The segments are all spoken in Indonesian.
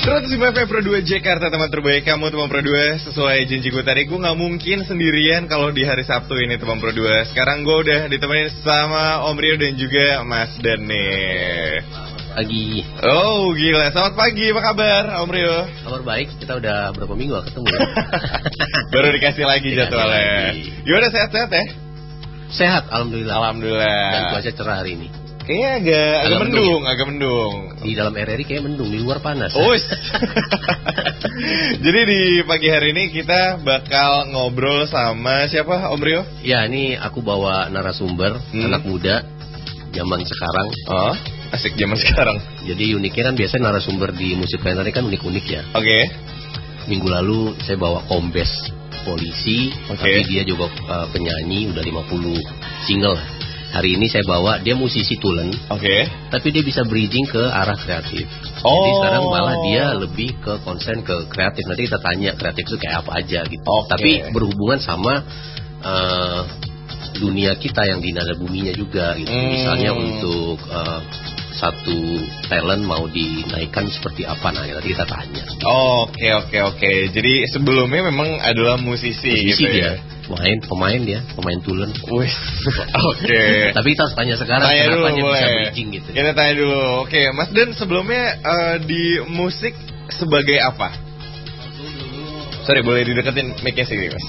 105 FM Pro 2 Jakarta, teman terbaik kamu, teman Pro 2. Sesuai janji gue tadi, gue gak mungkin sendirian kalau di hari Sabtu ini, teman Pro 2. Sekarang gue udah ditemenin sama Om Rio dan juga Mas Dan nih. Pagi. Oh gila, selamat pagi, apa kabar Om Rio? Kabar baik, kita udah berapa minggu gak ketemu ya? Baru dikasih lagi jadwalnya. Gimana, sehat-sehat ya? Sehat, alhamdulillah. Alhamdulillah. Dan cuaca cerah hari ini. Kayaknya agak mendung. Di dalam RRI kayak mendung, di luar panas. Jadi di pagi hari ini kita bakal ngobrol sama siapa, Om Rio? Ya, ini aku bawa narasumber, anak muda zaman sekarang. Oh, asik zaman sekarang. Jadi uniknya kan biasanya narasumber di musik planetary kan unik-unik ya. Oke. Minggu lalu saya bawa kombes polisi, tapi dia juga penyanyi, udah 50 single. Hari ini saya bawa, dia musisi tulen. Tapi dia bisa bridging ke arah kreatif. Jadi sekarang malah dia lebih ke konsen ke kreatif. Nanti kita tanya kreatif itu kayak apa aja gitu. Tapi berhubungan sama dunia kita yang di nada buminya juga gitu. Misalnya untuk satu talent mau dinaikkan seperti apa, nah nanti kita tanya. Oke. Jadi sebelumnya memang adalah musisi gitu dia. Ya? Pemain tulen. Oke. Tapi kita harus tanya sekarang tanya kenapa dulu, dia bisa boleh. bridging gitu. Kita tanya dulu. Oke, Mas Dan sebelumnya di musik sebagai apa? Sorry, boleh dideketin mic-nya sih, Mas.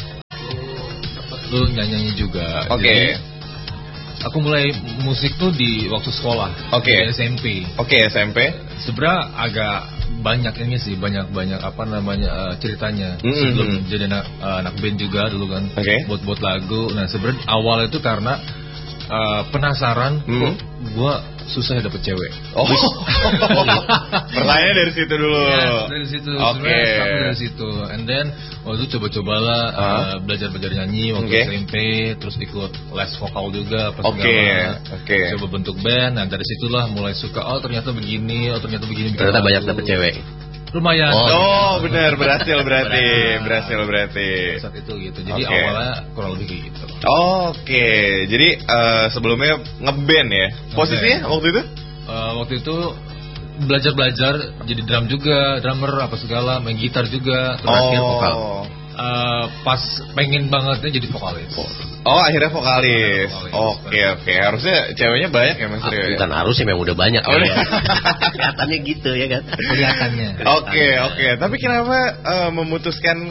Lu nyanyi juga. Jadi, aku mulai musik tuh di waktu sekolah. Di SMP. SMP. Sebenarnya agak banyak ini sih, banyak apa namanya ceritanya. Sebelum jadi anak band juga dulu kan, buat lagu. Nah sebenarnya awal itu karena penasaran, kok gue susah dapet cewek. Pertanyaannya dari situ dulu. Dari situ. Sebenarnya dari situ. And then waktu itu coba-cobalah belajar nyanyi waktu SMP, terus ikut les vokal juga pas coba bentuk band. Nah dari situlah mulai suka. Ternyata begini. Ternyata banyak dapet cewek. Lumayan. Benar, berhasil berarti. Saat itu gitu. Jadi awalnya kurang lebih gitu. Jadi sebelumnya ngeband ya. Posisinya waktu itu? Waktu itu belajar jadi drum juga, drummer apa segala, main gitar juga, terakhir vokal. Pas pengen bangetnya jadi vokalis. Akhirnya vokalis. Oke. Harusnya ceweknya banyak ya Mas Rio? Bukan harusnya, memang udah banyak ya. Kelihatannya gitu ya kan? Kelihatannya. Oke. Tapi kenapa memutuskan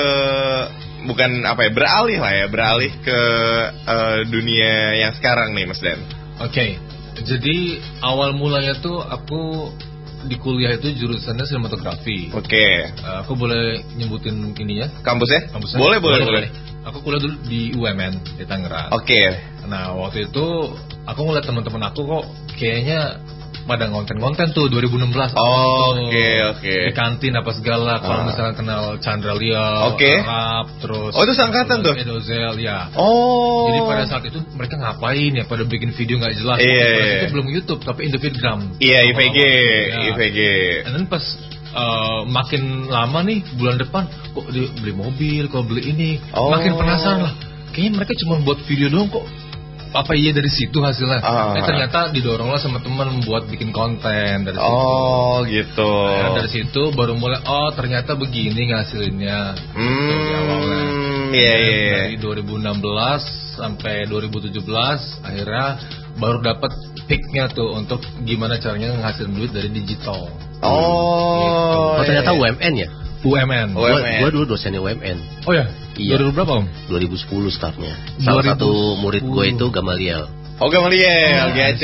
beralih ke dunia yang sekarang nih Mas Dan? Jadi awal mulanya tuh aku di kuliah itu jurusannya sinematografi. Aku boleh nyebutin ini ya? Kampusnya? Boleh. Aku kuliah dulu di UMN di Tangerang. Nah waktu itu aku ngeliat teman-teman aku kok kayaknya pada ngonten tuh 2016. Di kantin apa segala. Kalau misalnya kenal Chandra Leo, Arab, terus itu seangkatan tuh? Edozel, ya. Jadi pada saat itu mereka ngapain ya? Pada bikin video nggak jelas. Itu belum YouTube tapi Instagram. IPG. Dan then pas makin lama nih, bulan depan kok beli mobil, kok beli ini, makin penasaran lah. Kayaknya mereka cuma buat video doang kok. Apa iya dari situ hasilnya? Ternyata didorong lah sama teman buat bikin konten dari situ. Gitu. Dari situ baru mulai ternyata begini ngasilinnya. Di awalnya. Dari 2016 sampai 2017 akhirnya baru dapat peaknya tuh untuk gimana caranya ngasilin duit dari digital. Gitu. Ternyata UMN ya? UMN. Gua dulu dosennya UMN. Iya. 2000 berapa Om? 2010 startnya. Salah satu murid gue itu Gamaliel. GAC.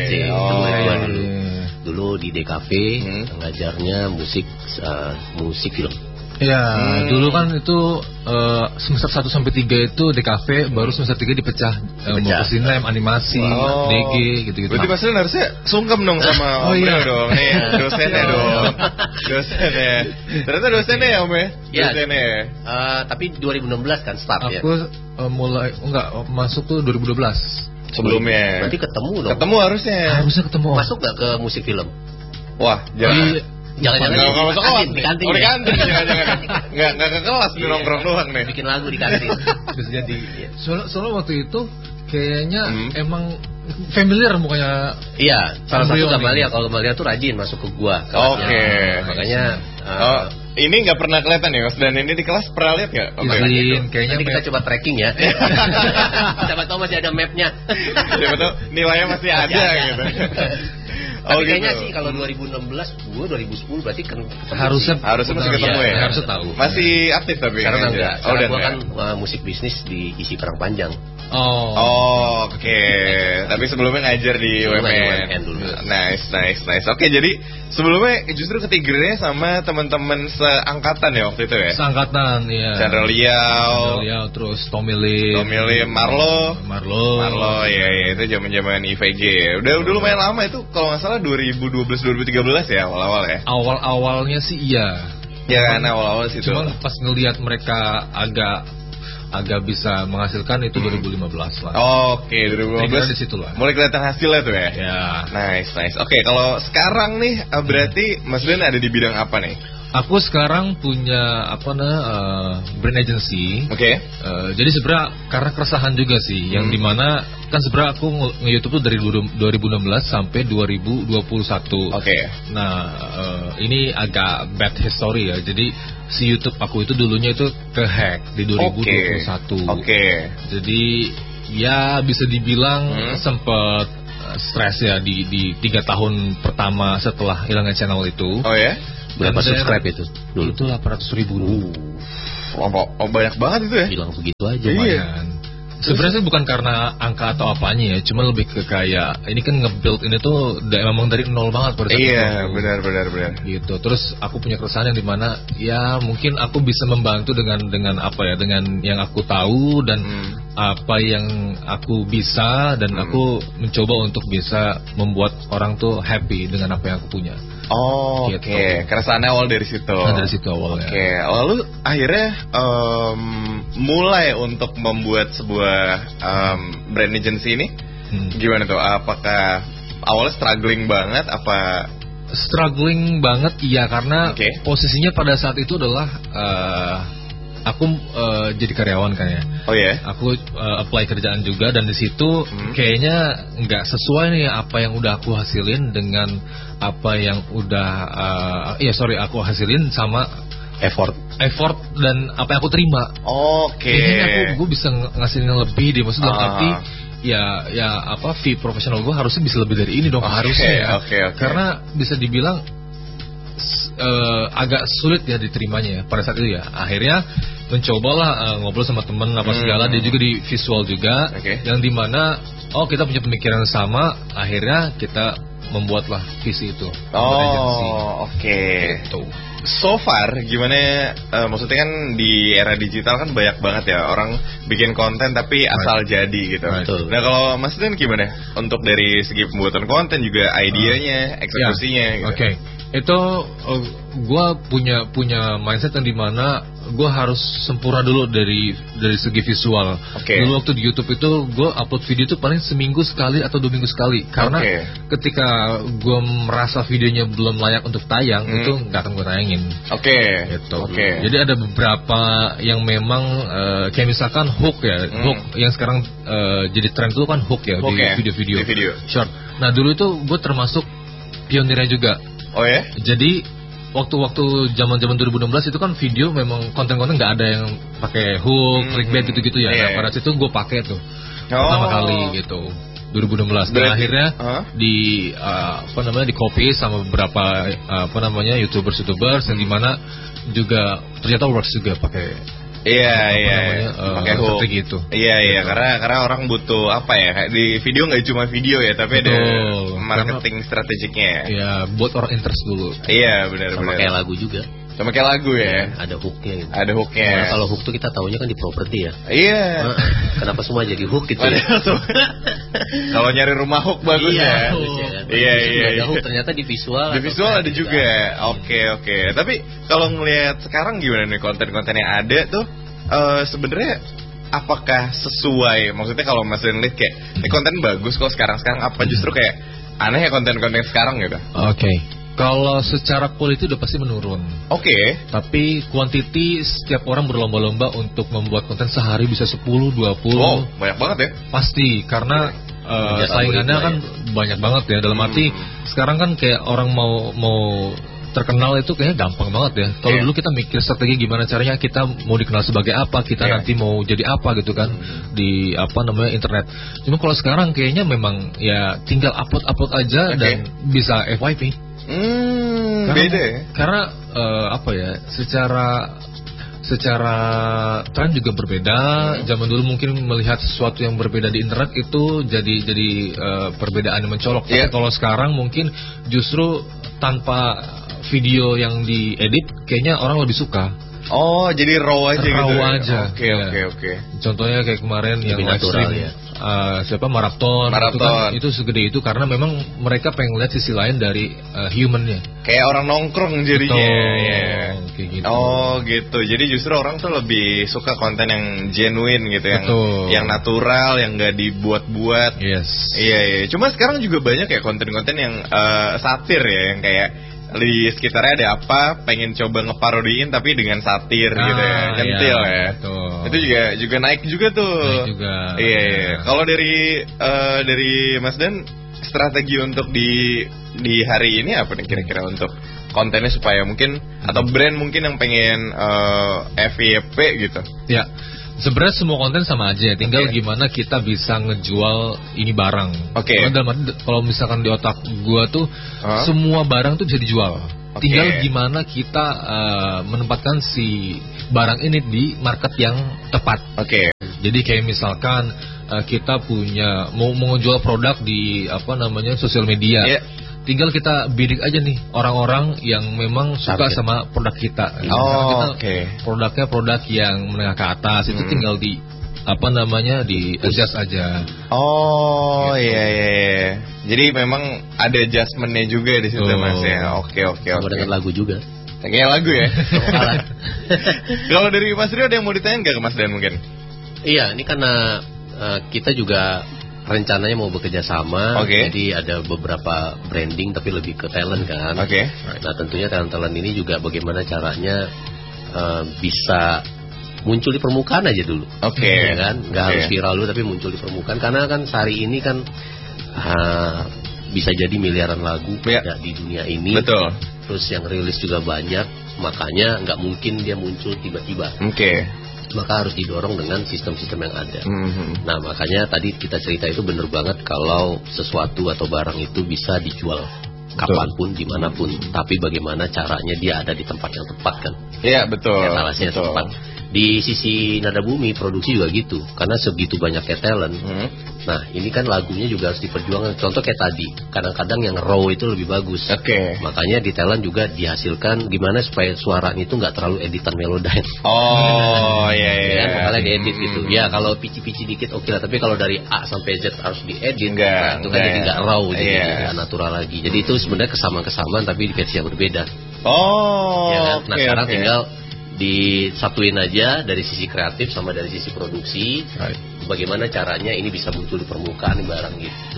Dulu di DKV ngajarnya musik film. Dulu kan itu semester 1 sampai 3 itu DKV, baru semester 3 dipecah. Mau ke sinem, animasi, DG gitu-gitu. Berarti Mas Ren harusnya sungkem dong sama Om Rio dong. Nih, dosennya dong. Ternyata dosennya ya Om ya? Dosennya. Tapi 2016 kan start ya. Aku masuk tuh 2012. Sebelumnya. Berarti ketemu dong. Ketemu harusnya. Harusnya ketemu. Masuk gak ke musik film? Wah, jangan. Jangan-jangan nggak masuk kelas di kantin. Di kantin jangan-jangan. Nggak ke kelas nih, nongkrong doang nih. Bikin lagu di kantin. Bisa jadi. Soalnya waktu itu kayaknya emang familiar mukanya. Iya, salah satu Gamalia. Kalau Gamalia tuh rajin masuk ke gua. Oke. Makanya ini nggak pernah kelihatan ya Mas, dan ini di kelas pernah lihat nggak? Kayaknya nanti kita coba tracking ya. Siapa tahu masih ada mapnya. Siapa tahu nilainya masih ada gitu. Tapi kayaknya sih kalau 2016, gue 2010 berarti kan harusnya masih ketemu ya. Harusnya tahu. Masih aktif tapi sekarang enggak. Sekarang gue kan musik bisnis di isi Perang Panjang. Oke. Tapi sebelumnya ngajar di UMN dulu. Nice. Oke, jadi sebelumnya justru ketiggernya sama teman-teman seangkatan ya waktu itu ya. Seangkatan, ya. Chandra Liao, terus Tommy Lim, Marlo, ya itu zaman-zaman IVG ya. Udah lumayan lama itu, kalau nggak salah 2012-2013 ya awal-awal ya. Awalnya sih iya. Ya kan awal-awal sih. Cuman pas ngelihat mereka agak bisa menghasilkan itu 2015 lah. Oke, 2015 di situ lah. Mulai kelihatan hasilnya tuh ya. Ya. Nice. Oke, kalau sekarang nih berarti Mas Ben ada di bidang apa nih? Aku sekarang punya brand agency. Oke. Jadi sebenarnya karena keresahan juga sih, yang dimana kan sebenarnya aku nge-YouTube tuh dari 2016 sampai 2021. Oke. Nah, ini agak bad history ya. Jadi si YouTube aku itu dulunya itu ke-hack di 2021. Oke. Jadi ya bisa dibilang sempet stres ya di 3 tahun pertama setelah hilangnya channel itu. Oh ya? Berapa subscribe itu dulu? Itu 800.000. Banyak banget itu ya? Bilang begitu aja. Lumayan. Sebenarnya bukan karena angka atau apanya ya, cuma lebih ke kayak ini kan nge-build ini tuh memang dari nol banget pada saat itu. Iya, benar. Gitu. Terus aku punya keresahan yang dimana ya mungkin aku bisa membantu dengan apa ya, dengan yang aku tahu dan apa yang aku bisa, dan aku mencoba untuk bisa membuat orang tuh happy dengan apa yang aku punya. Gitu. Oke. Keresahannya awal dari situ. Dari situ awalnya. Oke. Lalu akhirnya mulai untuk membuat sebuah brand agency ini gimana tuh? Apakah awalnya struggling banget? Struggling banget, iya, karena posisinya pada saat itu adalah aku jadi karyawan kan ya. Oh ya. Aku apply kerjaan juga, dan di situ kayaknya nggak sesuai nih apa yang udah aku hasilin dengan apa yang udah aku hasilin sama effort dan apa yang aku terima. Kayaknya aku bisa ngasilin lebih deh, maksudnya tapi fee profesional gue harusnya bisa lebih dari ini dong, harusnya. Karena bisa dibilang agak sulit ya diterimanya ya pada saat itu ya. Akhirnya mencobalah ngobrol sama temen segala, dia juga di visual juga, yang dimana kita punya pemikiran sama, akhirnya kita membuatlah visi itu. Gitu. So far gimana, maksudnya kan di era digital kan banyak banget ya orang bikin konten tapi asal jadi gitu. Nah kalau Mas Den gimana untuk dari segi pembuatan konten juga, idenya, eksekusinya gitu? Itu gue punya mindset yang dimana gue harus sempurna dulu dari segi visual. Dulu waktu di YouTube itu gue upload video itu paling seminggu sekali atau 2 minggu sekali, karena ketika gue merasa videonya belum layak untuk tayang, itu nggak akan gue tayangin. Gitu. Jadi ada beberapa yang memang kayak misalkan hook ya, hook yang sekarang jadi tren itu kan hook ya, di video-video short. Nah dulu itu gue termasuk pionirnya juga. Jadi waktu zaman 2016 itu kan video memang konten-konten nggak ada yang pakai hook, clickbait gitu-gitu ya. Nah, pada situ gue pakai tuh pertama kali gitu 2016. Dan akhirnya di copy sama beberapa youtubers yang dimana juga ternyata works juga pakai. Pakai hook gitu. Karena orang butuh kayak di video nggak cuma video ya, tapi ada marketing strategiknya ya. Buat orang interest dulu. Benar. Sama kayak lagu juga. Sama kayak lagu ya. Ada hooknya gitu. Ada hooknya. Nah, kalau hook tuh kita taunya kan di properti ya. Kenapa semua jadi hook gitu ya? Kalau nyari rumah hook bagus ya. Ada hook ternyata di visual. Di visual ada juga. Oke. Tapi kalau ngelihat sekarang gimana nih konten-konten yang ada tuh, sebenarnya apakah sesuai? Maksudnya kalau Mas Den lihat kayak ini konten bagus kok sekarang apa justru kayak aneh ya konten-konten sekarang gitu? Kalau secara quality udah pasti menurun. Oke. Tapi quantity setiap orang berlomba-lomba untuk membuat konten sehari bisa 10, 20. Oh, banyak banget ya? Pasti, karena saingannya kan banyak banget ya. Dalam arti sekarang kan kayak orang mau terkenal itu kayaknya gampang banget ya. Kalau dulu kita mikir strategi gimana caranya kita mau dikenal sebagai apa, kita nanti mau jadi apa gitu kan di internet. Cuma kalau sekarang kayaknya memang ya tinggal upload aja dan bisa FYP. Beda ya? Karena secara tren juga berbeda. Zaman dulu mungkin melihat sesuatu yang berbeda di internet itu jadi perbedaan yang mencolok. Tapi kalau sekarang mungkin justru tanpa video yang diedit kayaknya orang lebih suka. Oh, jadi raw aja gitu. Raw aja. Oke. Contohnya kayak kemarin lebih yang natural ya. Maraton. Itu segede itu karena memang mereka pengen lihat sisi lain dari humannya. Kayak orang nongkrong jadinya. Kayak gitu. Oh gitu. Jadi justru orang tuh lebih suka konten yang genuine gitu, yang natural, yang nggak dibuat-buat. Yes. Iya. Cuma sekarang juga banyak ya konten-konten yang satir ya, yang kayak di sekitarnya ada apa, pengen coba ngeparodiin tapi dengan satir gitu ya, nyentil ya. Betul. Itu juga naik juga tuh. Naik juga. Iya. Kalau dari Mas Dan, strategi untuk di hari ini apa nih kira-kira untuk kontennya supaya mungkin atau brand mungkin yang pengen FYP gitu? Ya. Sebenarnya semua konten sama aja, tinggal gimana kita bisa ngejual ini barang. Kalau misalkan di otak gua tuh semua barang tuh bisa dijual. Tinggal gimana kita menempatkan si barang ini di market yang tepat. Jadi kayak misalkan kita punya mau menjual produk di sosial media. Tinggal kita bidik aja nih orang-orang yang memang suka sama produk kita. Produknya produk yang menengah ke atas, itu tinggal di di adjust aja. Iya. Jadi memang ada adjustmentnya juga di situ Mas ya. Oke. Dengan lagu juga. Kayak lagu ya. Kalau dari Mas Rio ada yang mau ditanyain nggak ke Mas Dan mungkin? Iya, ini karena kita juga rencananya mau bekerja sama, jadi ada beberapa branding tapi lebih ke talent kan. Nah tentunya talent ini juga bagaimana caranya bisa muncul di permukaan aja dulu. Ya kan, nggak harus viral dulu tapi muncul di permukaan, karena kan sehari ini kan bisa jadi miliaran lagu ya di dunia ini. Betul. Terus yang rilis juga banyak, makanya nggak mungkin dia muncul tiba-tiba. Maka harus didorong dengan sistem-sistem yang ada. Nah makanya tadi kita cerita itu bener banget, kalau sesuatu atau barang itu bisa dijual kapanpun, dimanapun, tapi bagaimana caranya dia ada di tempat yang tepat kan? Iya betul. Etalasinya tepat. Di sisi Nada Bumi produksi juga gitu, karena segitu banyaknya talent. Nah ini kan lagunya juga harus diperjuangkan. Contoh kayak tadi, kadang-kadang yang raw itu lebih bagus. Makanya di talent juga dihasilkan gimana supaya suaranya itu nggak terlalu editan Melodyne. Iya. Makanya diedit gitu. Ya kalau pici-pici dikit oke lah, tapi kalau dari A sampai Z harus diedit, itu kan jadi nggak raw, jadi nggak natural lagi. Jadi itu sebenarnya kesamaan tapi di versi yang berbeda. Nah sekarang tinggal disatuin aja dari sisi kreatif sama dari sisi produksi. Bagaimana caranya ini bisa muncul di permukaan barang gitu.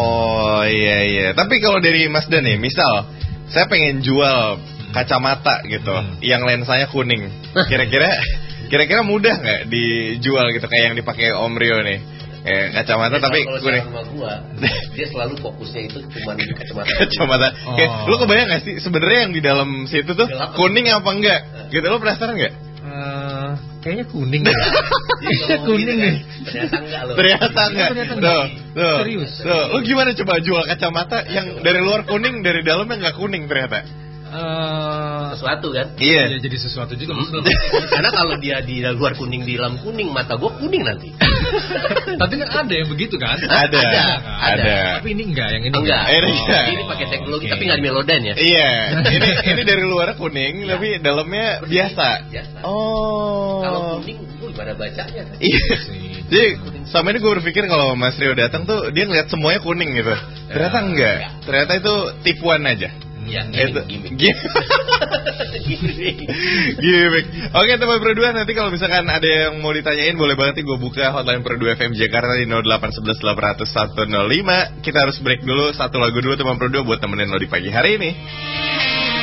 Iya. Tapi kalau dari Mas Dan nih, misal saya pengen jual kacamata gitu, yang lensanya kuning, kira-kira mudah nggak dijual gitu kayak yang dipakai Om Rio nih? Kacamata tapi kuning. Kalau sama gua, dia selalu fokusnya itu cuma di kacamata. Lu kebayang nggak sih sebenarnya yang di dalam situ tuh kuning apa enggak? Gitu, lu penasaran nggak? Kayaknya kuning deh. Kayaknya kuning nih. Ternyata enggak. Tuh. Serius. Lu gimana coba jual kacamata yang dari luar kuning, dari dalamnya nggak kuning ternyata? Sesuatu kan? Iya. Jadi sesuatu juga. Karena kalau dia di luar kuning, di dalam kuning, mata gue kuning nanti. Tapi kan ada yang begitu kan? Ada. Tapi ini enggak, yang ini enggak. Ini pakai teknologi tapi nggak di Melodyne ya? Iya. Ini dari luar kuning, tapi dalamnya biasa. Kalau kuning, gue gimana bacanya? Iya. Jadi sama ini gue berpikir kalau Mas Rio datang tuh dia ngeliat semuanya kuning gitu. Ternyata enggak. Ternyata itu tipuan aja. Ya, gimmick. Oke teman Pro 2, nanti kalau misalkan ada yang mau ditanyain boleh banget nih gue buka hotline Pro 2 FM Jakarta di 0811 800 105. Kita harus break dulu, satu lagu dulu teman Pro 2 buat temenin lo di pagi hari ini.